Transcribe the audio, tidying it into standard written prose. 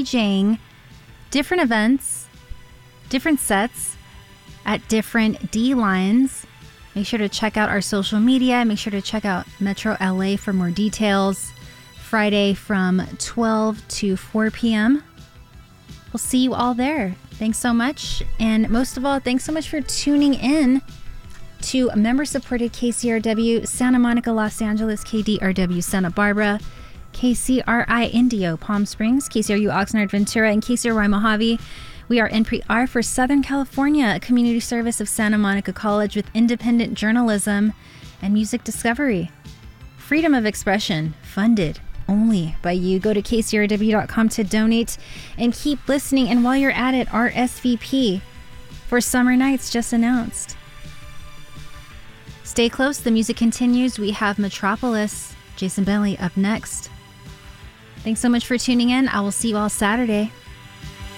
DJing different events, different sets at different D lines. Make sure to check out our social media. Make sure to check out Metro LA for more details. Friday from 12 to 4 p.m. We'll see you all there. Thanks so much. And most of all, thanks so much for tuning in to member-supported KCRW Santa Monica, Los Angeles, KDRW Santa Barbara, KCRI Indio, Palm Springs, KCRU Oxnard, Ventura, and KCRY Mojave. We are NPR for Southern California, a community service of Santa Monica College with independent journalism and music discovery. Freedom of expression, funded only by you. Go to kcrw.com to donate and keep listening. And while you're at it, RSVP for Summer Nights just announced. Stay close. The music continues. We have Metropolis, Jason Bentley up next. Thanks so much for tuning in. I will see you all Saturday.